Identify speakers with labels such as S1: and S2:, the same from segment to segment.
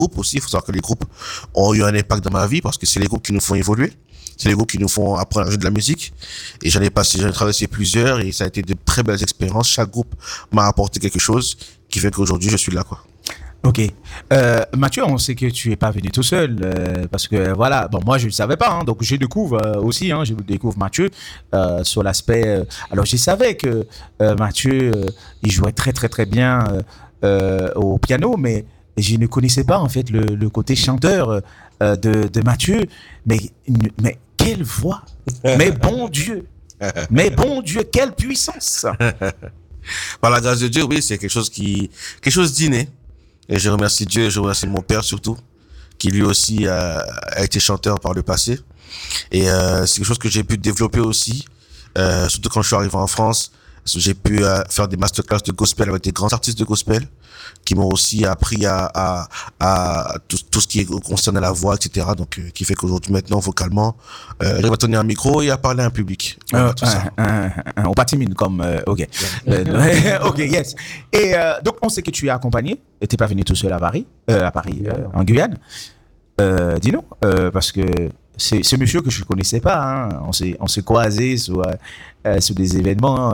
S1: groupes aussi. Il faut savoir que les groupes ont eu un impact dans ma vie parce que c'est les groupes qui nous font évoluer. C'est les groupes qui nous font apprendre à jouer de la musique. Et j'en ai traversé plusieurs et ça a été de très belles expériences. Chaque groupe m'a apporté quelque chose qui fait qu'aujourd'hui, je suis là, quoi.
S2: Ok. Mathieu, on sait que tu es pas venu tout seul parce que voilà, bon moi je ne savais pas, hein, donc je découvre aussi, je découvre Mathieu sur l'aspect. Alors je savais que Mathieu il jouait très très très bien au piano, mais je ne connaissais pas en fait le côté chanteur de Mathieu. Mais quelle voix! Mais bon Dieu! Mais bon Dieu, quelle puissance!
S1: Par la grâce de Dieu, oui, c'est quelque chose d'inné. Et je remercie Dieu, je remercie mon père surtout, qui lui aussi a été chanteur par le passé. Et c'est quelque chose que j'ai pu développer aussi, surtout quand je suis arrivé en France. J'ai pu faire des masterclass de gospel avec des grands artistes de gospel qui m'ont aussi appris à tout ce qui concerne la voix, etc. Donc, qui fait qu'aujourd'hui, maintenant, vocalement, j'arrive à tenir un micro et à parler à un public.
S2: Tout ça. On pas timide comme, ok. Ok, yes. Et donc, on sait que tu es accompagné. Tu n'es pas venu tout seul à Paris, en Guyane. Dis-nous, parce que c'est monsieur que je ne connaissais pas. On s'est croisés sur des événements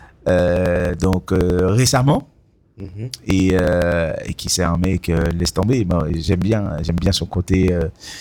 S2: donc récemment. Et qui c'est un mec laisse tomber. Bon, j'aime bien son côté.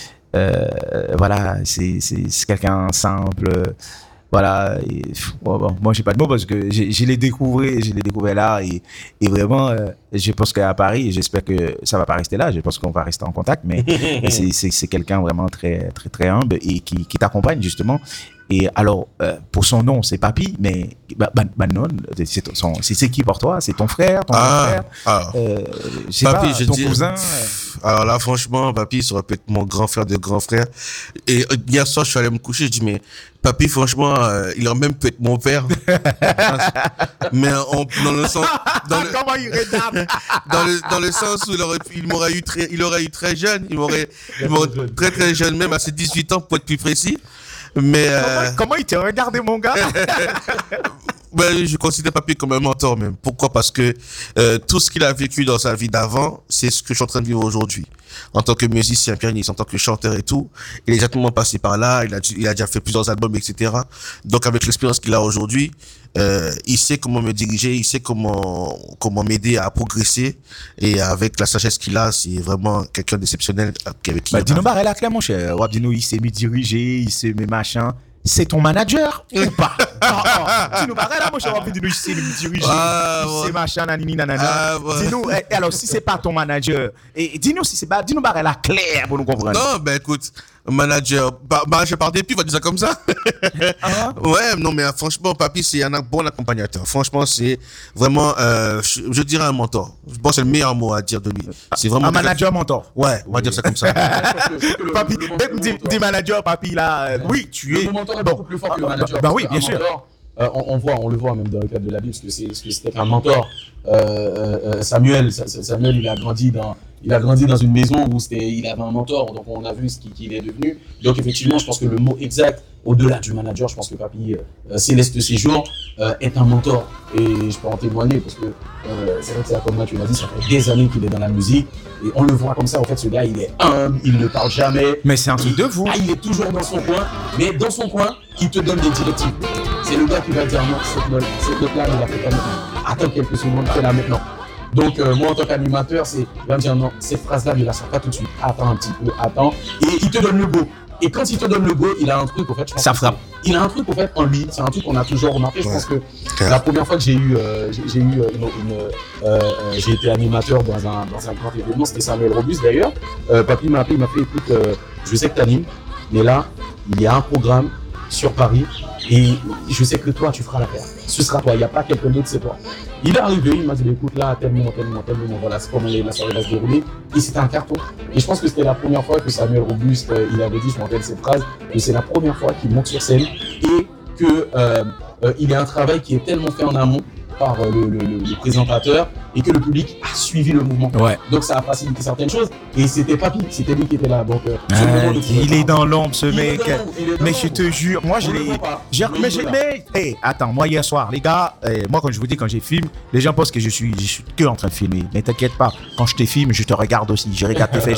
S2: Voilà, c'est quelqu'un simple. Voilà, et, bon, moi j'ai pas de mots parce que je l'ai découvert là et vraiment je pense qu'à Paris, et j'espère que ça va pas rester là, je pense qu'on va rester en contact, mais c'est quelqu'un vraiment très très très humble et qui t'accompagne justement. Et alors pour son nom c'est Papy, mais non, c'est qui pour toi? C'est ton frère, ton frère?
S1: Papy,
S2: ton cousin?
S1: Alors là, franchement, Papy, ça aurait pu être mon grand frère de grand frère. Et hier soir, je suis allé me coucher, je dis, mais Papy, franchement, il aurait même pu être mon père. Mais dans le sens...
S2: Comment il regarde?
S1: dans le sens où il aurait eu très jeune. Il m'aurait très très jeune, même à ses 18 ans, pour être plus précis. Mais
S2: comment il t'a regardé, mon gars?
S1: Ben, je considère Papy comme un mentor même. Pourquoi? Parce que tout ce qu'il a vécu dans sa vie d'avant, c'est ce que je suis en train de vivre aujourd'hui. En tant que musicien, pianiste, en tant que chanteur et tout, il est exactement passé par là. Il a déjà fait plusieurs albums, etc. Donc avec l'expérience qu'il a aujourd'hui, il sait comment me diriger, il sait comment m'aider à progresser. Et avec la sagesse qu'il a, c'est vraiment quelqu'un d'exceptionnel avec qui.
S2: Dis-nous, là, clair, mon cher. Dis-nous, il sait me diriger, il sait me machin. C'est ton manager ou pas? Dis-nous, là, mon cher, dis-nous, il sait me diriger, il sait machin, nanini, nanana. Dis-nous, alors, si c'est pas ton manager, et dis-nous si c'est pas, dis-nous, là, clair pour nous comprendre.
S1: Non, ben, écoute, manager par dépit, on va dire ça comme ça. Ouais, non, mais franchement, Papy, c'est un bon accompagnateur. Franchement, c'est vraiment, je dirais un mentor. Je pense que c'est le meilleur mot à dire de lui. C'est vraiment
S2: un manager mentor.
S1: Ouais, on va dire ça comme ça.
S2: Papy, dis manager, Papy, là, oui, tu es.
S3: Le mentor est beaucoup plus fort que le manager.
S2: Bah oui, bien sûr.
S3: On le voit même dans le cadre de la Bible, parce que c'était un mentor. Samuel, il a grandi dans une maison où il avait un mentor, donc on a vu ce qu'il est devenu. Donc effectivement, je pense que le mot exact, au-delà du manager, je pense que Papy Céleste Séjour est un mentor. Et je peux en témoigner parce que c'est vrai que c'est comme tu l'as dit, ça fait des années qu'il est dans la musique. Et on le voit comme ça, en fait, ce gars, il est humble, il ne parle jamais.
S2: Mais c'est un truc de vous.
S3: Il est toujours dans son coin, mais dans son coin, il te donne des directives. C'est le gars qui va dire non, cette note-là, il a fait pas maintenant. Attends quelques secondes, fais-la maintenant. Donc, moi, en tant qu'animateur, il va me dire non, cette phrase-là, ne la sort pas tout de suite. Attends un petit peu, attends. Et il te donne le go. Et quand il te donne le go, il a un truc, en fait, je pense.
S2: Ça frappe.
S3: Il a un truc, en fait, en lui. C'est un truc qu'on a toujours remarqué. Je pense que la première fois que j'ai été animateur dans un grand événement, c'était Samuel Robuste d'ailleurs. Papy m'a appelé, il m'a fait écoute, je sais que tu animes, mais là, il y a un programme sur Paris et je sais que toi, tu feras l'affaire. Ce sera toi, il n'y a pas quelqu'un d'autre, c'est toi. Il est arrivé, il m'a dit écoute, là, tel moment, voilà, c'est comment la soirée va se dérouler. Et c'était un carton. Et je pense que c'était la première fois que Samuel Robuste, il avait dit, je me rappelle cette phrase, que c'est la première fois qu'il monte sur scène et que il y a un travail qui est tellement fait en amont par le présentateur et que le public a suivi le mouvement.
S2: Ouais.
S3: Donc ça a facilité certaines choses et c'était Papy, c'était lui qui était là. Donc
S2: il est dans l'ombre ce mec.
S3: Il est dans
S2: Mais
S3: l'ombre.
S2: je te jure, moi je
S3: On le
S2: l'ai.
S3: voit pas.
S2: Mais hey, attends, moi hier soir, les gars, moi quand je vous dis quand j'ai filme, les gens pensent que je suis que en train de filmer. Mais t'inquiète pas, quand je te filme, je te regarde aussi. Je regarde tes faits.